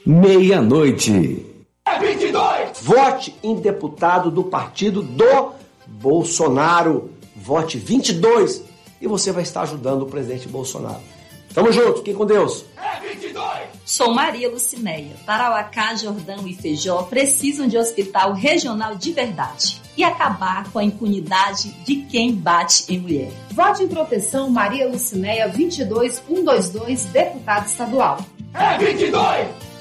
meia-noite. É 22! Vote em deputado do partido do Bolsonaro. Vote 22 e você vai estar ajudando o presidente Bolsonaro. Tamo junto, fiquem com Deus. É 22! Sou Maria Lucinéia. Tarauacá, Jordão e Feijó precisam de hospital regional de verdade e acabar com a impunidade de quem bate em mulher. Vote em proteção Maria Lucinéia 22122, deputado estadual. É 22!